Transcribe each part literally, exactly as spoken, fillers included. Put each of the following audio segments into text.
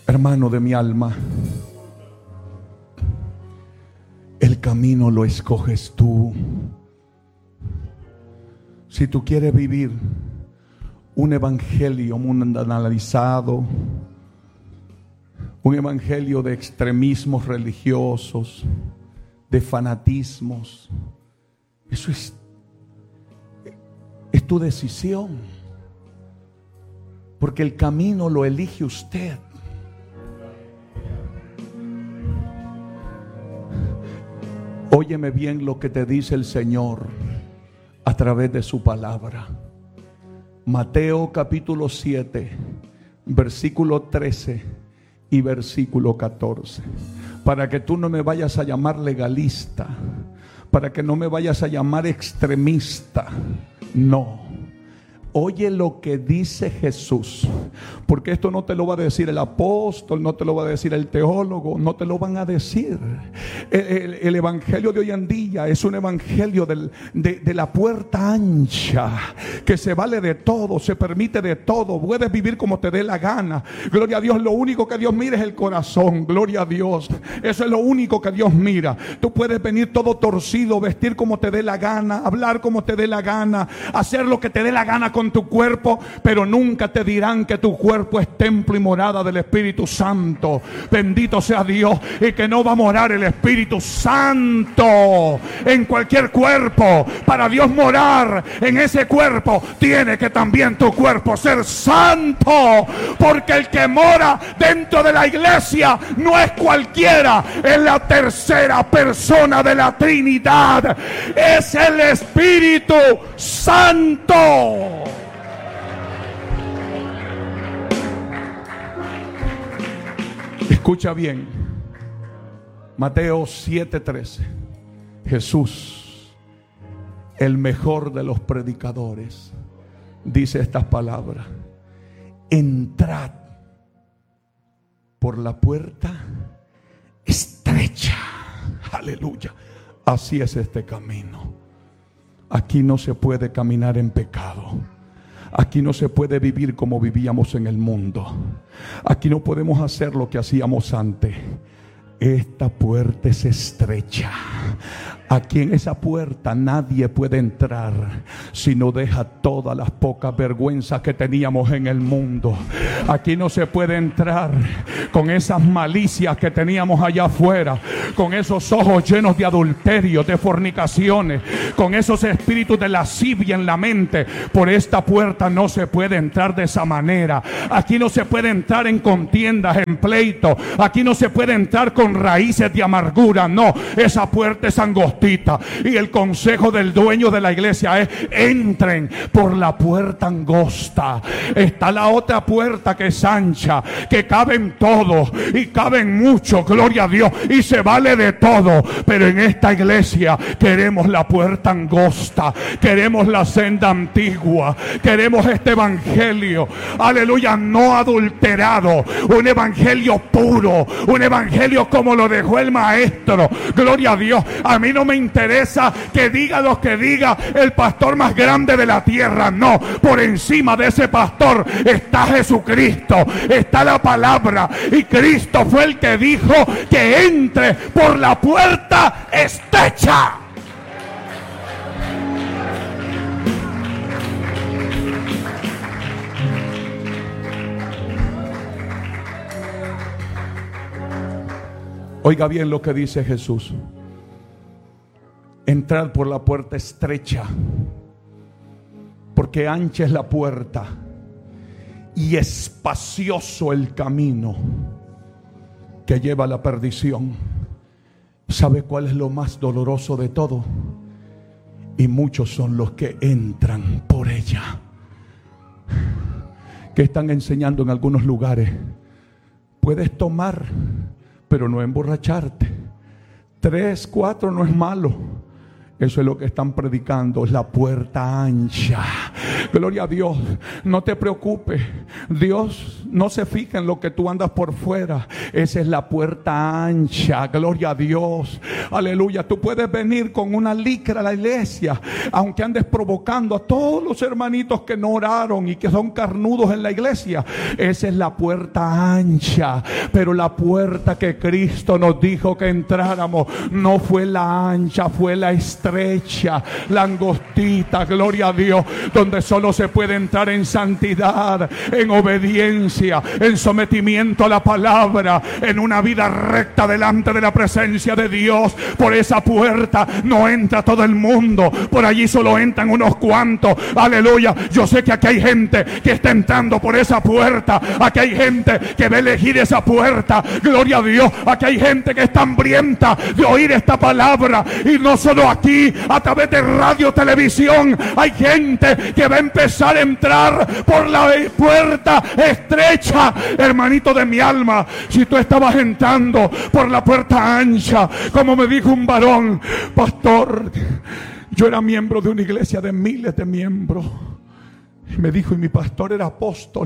Hermano de mi alma, el camino lo escoges tú. Si tú quieres vivir un evangelio mundanalizado, un evangelio de extremismos religiosos, de fanatismos, eso es, es tu decisión, porque el camino lo elige usted. Óyeme bien lo que te dice el Señor a través de su palabra. Mateo capítulo siete, versículo trece y versículo catorce. Para que tú no me vayas a llamar legalista, para que no me vayas a llamar extremista. No. Oye lo que dice Jesús, porque esto no te lo va a decir el apóstol, no te lo va a decir el teólogo, no te lo van a decir. El, el, el evangelio de hoy en día es un evangelio del, de, de la puerta ancha, que se vale de todo, se permite de todo, puedes vivir como te dé la gana. Gloria a Dios, lo único que Dios mira es el corazón. Gloria a Dios, eso es lo único que Dios mira. Tú puedes venir todo torcido, vestir como te dé la gana, hablar como te dé la gana, hacer lo que te dé la gana con tu cuerpo, pero nunca te dirán que tu cuerpo es templo y morada del Espíritu Santo. Bendito sea Dios, y que no va a morar el Espíritu Santo en cualquier cuerpo. Para Dios morar en ese cuerpo, tiene que también tu cuerpo ser santo, porque el que mora dentro de la iglesia no es cualquiera, es la tercera persona de la Trinidad, es el Espíritu Santo. Escucha bien, Mateo siete trece. Jesús, el mejor de los predicadores, dice estas palabras: entrad por la puerta estrecha. Aleluya. Así es este camino. Aquí no se puede caminar en pecado. Aquí no se puede vivir como vivíamos en el mundo. Aquí no podemos hacer lo que hacíamos antes. Esta puerta es estrecha. Aquí en esa puerta nadie puede entrar si no deja todas las pocas vergüenzas que teníamos en el mundo. Aquí no se puede entrar con esas malicias que teníamos allá afuera, con esos ojos llenos de adulterio, de fornicaciones, con esos espíritus de lascivia en la mente. Por esta puerta no se puede entrar de esa manera. Aquí no se puede entrar en contiendas, en pleitos. Aquí no se puede entrar con raíces de amargura. No, esa puerta es angostura. Y el consejo del dueño de la iglesia es: entren por la puerta angosta. Está la otra puerta que es ancha, que caben todos y caben mucho, gloria a Dios, y se vale de todo. Pero en esta iglesia queremos la puerta angosta, queremos la senda antigua, queremos este evangelio, aleluya, no adulterado, un evangelio puro, un evangelio como lo dejó el maestro. Gloria a Dios. A mí no me interesa que diga lo que diga el pastor más grande de la tierra. No, por encima de ese pastor está Jesucristo, está la palabra, y Cristo fue el que dijo que entre por la puerta estrecha. Oiga bien lo que dice Jesús: entrad por la puerta estrecha, porque ancha es la puerta y espacioso el camino que lleva a la perdición. ¿Sabe cuál es lo más doloroso de todo? Y muchos son los que entran por ella. ¿Qué están enseñando en algunos lugares? Puedes tomar, pero no emborracharte. Tres, cuatro no es malo. Eso es lo que están predicando, la puerta ancha. Gloria a Dios. No te preocupes. Dios no se fija en lo que tú andas por fuera. Esa es la puerta ancha. Gloria a Dios. Aleluya. Tú puedes venir con una licra a la iglesia, aunque andes provocando a todos los hermanitos que no oraron y que son carnudos en la iglesia. Esa es la puerta ancha, pero la puerta que Cristo nos dijo que entráramos no fue la ancha, fue la estrecha, la angostita, gloria a Dios, donde solo se puede entrar en santidad, en obediencia, en sometimiento a la palabra, en una vida recta delante de la presencia de Dios. Por esa puerta no entra todo el mundo, por allí solo entran unos cuantos. Aleluya. Yo sé que aquí hay gente que está entrando por esa puerta, aquí hay gente que va a elegir esa puerta, gloria a Dios. Aquí hay gente que está hambrienta de oír esta palabra, y no solo aquí, a través de radio, televisión, hay gente que va a empezar a entrar por la puerta estrecha. Hermanito de mi alma, si tú estabas entrando por la puerta ancha, como me dijo un varón: pastor, yo era miembro de una iglesia de miles de miembros, y me dijo, y mi pastor era apóstol,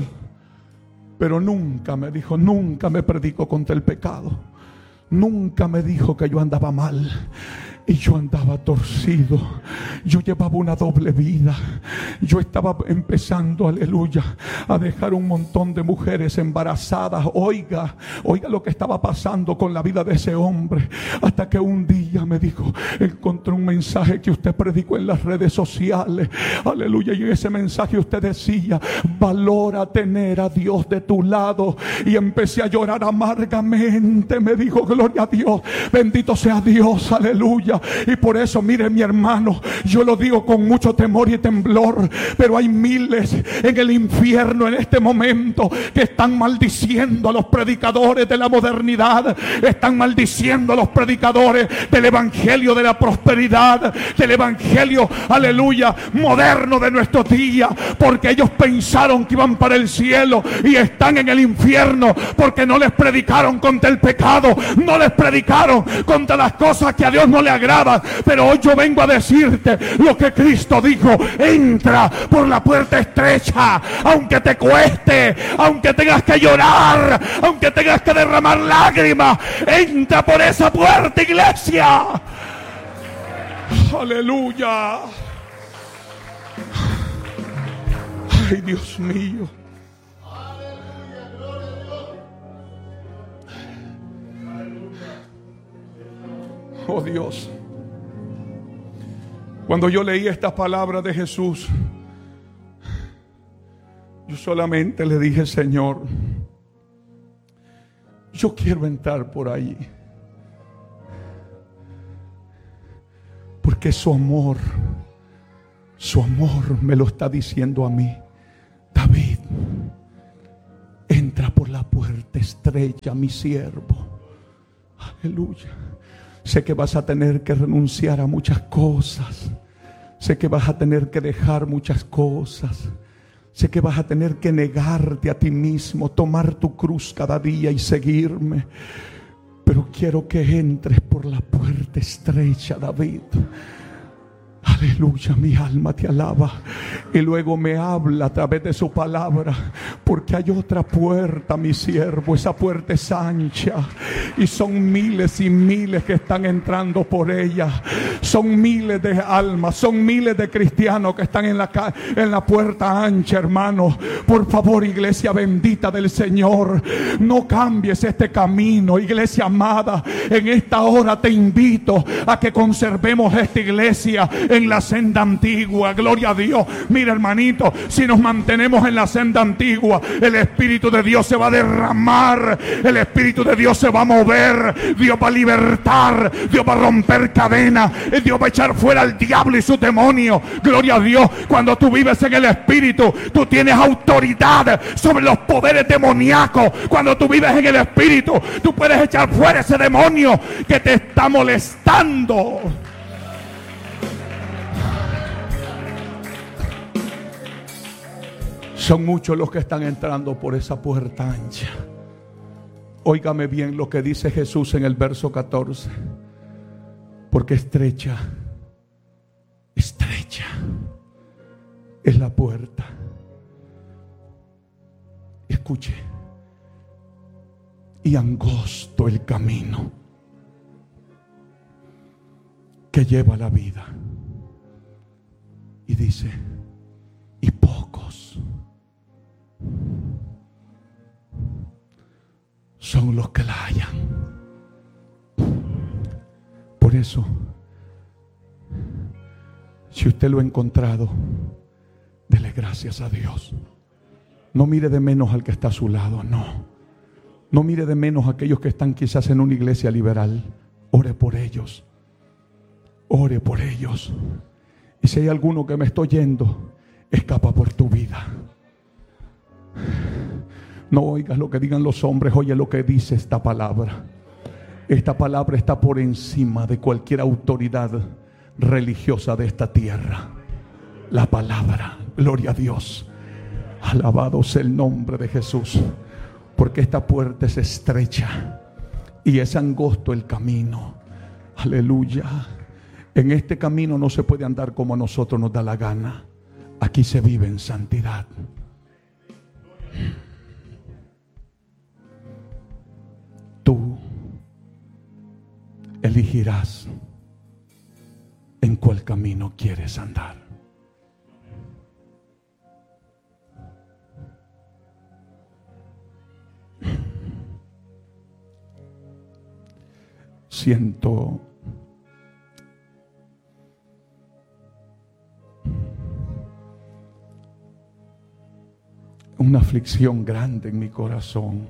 pero nunca me dijo, nunca me predicó contra el pecado, nunca me dijo que yo andaba mal. Y yo andaba torcido, yo llevaba una doble vida, yo estaba empezando, aleluya, a dejar un montón de mujeres embarazadas. Oiga, oiga lo que estaba pasando con la vida de ese hombre, hasta que un día me dijo: encontré un mensaje que usted predicó en las redes sociales, aleluya, y en ese mensaje usted decía: valora tener a Dios de tu lado. Y empecé a llorar amargamente. Me dijo: gloria a Dios, bendito sea Dios, aleluya. Y por eso, mire mi hermano, yo lo digo con mucho temor y temblor, pero hay miles en el infierno en este momento que están maldiciendo a los predicadores de la modernidad, están maldiciendo a los predicadores del evangelio de la prosperidad, del evangelio, aleluya, moderno de nuestros días, porque ellos pensaron que iban para el cielo y están en el infierno, porque no les predicaron contra el pecado, no les predicaron contra las cosas que a Dios no le agradan. Pero hoy yo vengo a decirte lo que Cristo dijo: entra por la puerta estrecha, aunque te cueste, aunque tengas que llorar, aunque tengas que derramar lágrimas. Entra por esa puerta, iglesia. Aleluya. Ay, Dios mío. Oh Dios, cuando yo leí estas palabras de Jesús, yo solamente le dije: Señor, yo quiero entrar por ahí, porque su amor, su amor me lo está diciendo a mí. David, entra por la puerta estrecha, mi siervo. Aleluya. Sé que vas a tener que renunciar a muchas cosas. Sé que vas a tener que dejar muchas cosas. Sé que vas a tener que negarte a ti mismo, tomar tu cruz cada día y seguirme. Pero quiero que entres por la puerta estrecha, David. Aleluya, mi alma te alaba. Y luego me habla a través de su palabra, porque hay otra puerta, mi siervo. Esa puerta es ancha y son miles y miles que están entrando por ella. Son miles de almas, son miles de cristianos que están en la, en la puerta ancha, hermano. Por favor, iglesia bendita del Señor, no cambies este camino, iglesia amada. En esta hora te invito a que conservemos esta iglesia en la senda antigua. Gloria a Dios. Mira, hermanito, si nos mantenemos en la senda antigua, el Espíritu de Dios se va a derramar, el Espíritu de Dios se va a mover, Dios va a libertar, Dios va a romper cadenas, Dios va a echar fuera al diablo y su demonio. Gloria a Dios. Cuando tú vives en el Espíritu, tú tienes autoridad sobre los poderes demoníacos. Cuando tú vives en el Espíritu, tú puedes echar fuera ese demonio que te está molestando. Son muchos los que están entrando por esa puerta ancha. Óigame bien lo que dice Jesús en el verso catorce. Porque estrecha, estrecha es la puerta. Escuche. Y angosto el camino que lleva la vida. Y dice, y pocos son los que la hallan. Por eso, si usted lo ha encontrado, dele gracias a Dios. No mire de menos al que está a su lado, no. No mire de menos a aquellos que están quizás en una iglesia liberal. Ore por ellos. Ore por ellos. Y si hay alguno que me está oyendo, escapa por tu vida. No oigas lo que digan los hombres, oye lo que dice esta palabra. Esta palabra está por encima de cualquier autoridad religiosa de esta tierra. La palabra, gloria a Dios. Alabado sea el nombre de Jesús. Porque esta puerta es estrecha y es angosto el camino. Aleluya. En este camino no se puede andar como a nosotros nos da la gana. Aquí se vive en santidad. Tú elegirás en cuál camino quieres andar. Siento una aflicción grande en mi corazón.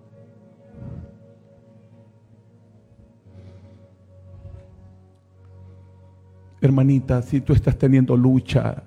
Hermanita, si tú estás teniendo lucha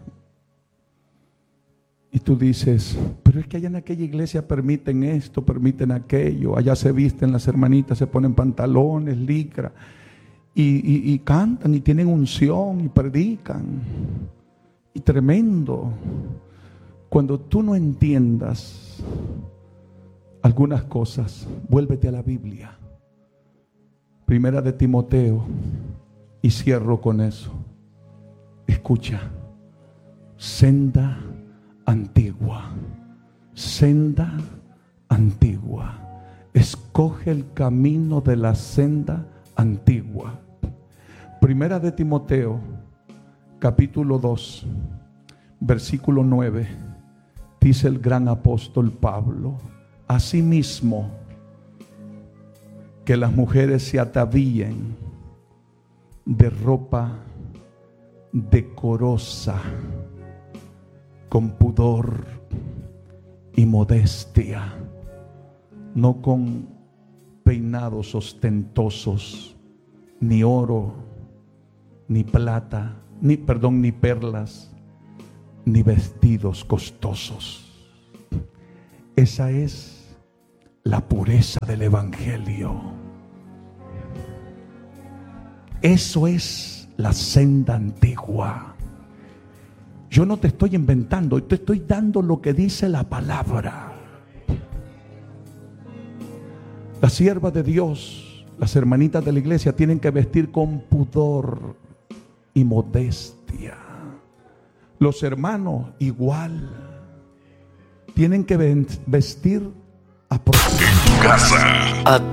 y tú dices, pero es que allá en aquella iglesia permiten esto, permiten aquello, allá se visten las hermanitas, se ponen pantalones, licra, y, y, y cantan y tienen unción y predican, y tremendo. Cuando tú no entiendas algunas cosas, vuélvete a la Biblia. Primera de Timoteo, y cierro con eso. Escucha, senda antigua, senda antigua. Escoge el camino de la senda antigua. Primera de Timoteo, capítulo dos, versículo nueve, dice el gran apóstol Pablo: asimismo, que las mujeres se atavíen de ropa decorosa, con pudor y modestia, no con peinados ostentosos, ni oro, ni plata, ni perdón, ni perlas, ni vestidos costosos. Esa es la pureza del evangelio. Eso es la senda antigua. Yo no te estoy inventando, te estoy dando lo que dice la palabra. Las siervas de Dios, las hermanitas de la iglesia, tienen que vestir con pudor y modestia. Los hermanos igual tienen que vestir a propósito. En tu casa, a